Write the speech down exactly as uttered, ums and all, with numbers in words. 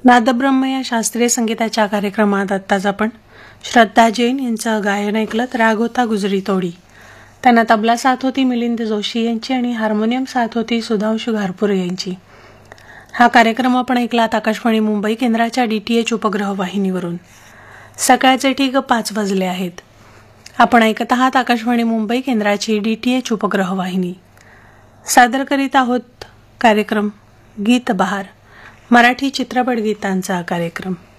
नादब्रह्म या शास्त्रीय संगीताच्या कार्यक्रमात आत्ताच आपण श्रद्धा जैन यांचं गायन ऐकलं. राग होता गुजरी तोडी. त्यांना तबला साथ होती मिलिंद जोशी यांची आणि हार्मोनियम साथ होती सुधांशू घारपुरे यांची. हा कार्यक्रम आपण ऐकलात आकाशवाणी मुंबई केंद्राच्या डी टी एच उपग्रह वाहिनीवरून. सकाळचे ठीक पाच वाजले आहेत. आपण ऐकत आहात आकाशवाणी मुंबई केंद्राची डी टी एच उपग्रह वाहिनी. सादर करीत आहोत कार्यक्रम गीत बहार, मराठी चित्रपट गीतांचा कार्यक्रम.